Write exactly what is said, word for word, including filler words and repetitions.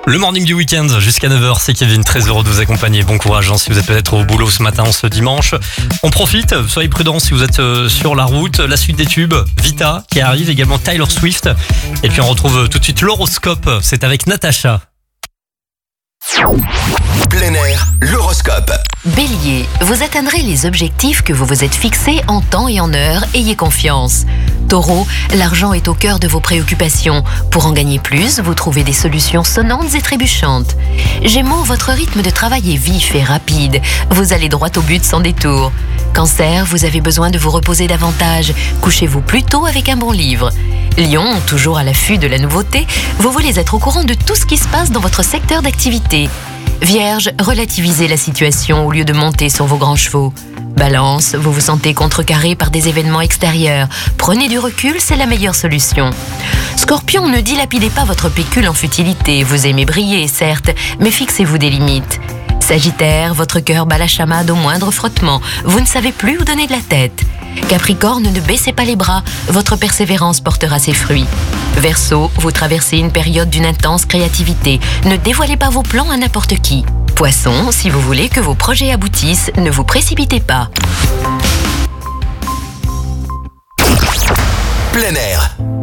Le morning du week-end jusqu'à neuf heures, c'est Kevin, très heureux de vous accompagner. Bon courage hein, si vous êtes peut-être au boulot ce matin, ce dimanche. On profite, soyez prudents si vous êtes euh, sur la route. La suite des tubes, Vita qui arrive, également Taylor Swift. Et puis on retrouve tout de suite l'horoscope, c'est avec Natacha. Plein air, l'horoscope. Bélier, vous atteindrez les objectifs que vous vous êtes fixés en temps et en heure, ayez confiance. Taureau, l'argent est au cœur de vos préoccupations. Pour en gagner plus, vous trouvez des solutions sonnantes et trébuchantes. Gémeaux, votre rythme de travail est vif et rapide. Vous allez droit au but sans détour. Cancer, vous avez besoin de vous reposer davantage. Couchez-vous plus tôt avec un bon livre. Lion, toujours à l'affût de la nouveauté, vous voulez être au courant de tout ce qui se passe dans votre secteur d'activité. Vierge, relativisez la situation au lieu de monter sur vos grands chevaux. Balance, vous vous sentez contrecarré par des événements extérieurs. Prenez du recul, c'est la meilleure solution. Scorpion, ne dilapidez pas votre pécule en futilité. Vous aimez briller, certes, mais fixez-vous des limites. Sagittaire, votre cœur bat la chamade au moindre frottement. Vous ne savez plus où donner de la tête. Capricorne, ne baissez pas les bras. Votre persévérance portera ses fruits. Verseau, vous traversez une période d'une intense créativité. Ne dévoilez pas vos plans à n'importe qui. Poisson, si vous voulez que vos projets aboutissent, ne vous précipitez pas. Plein air,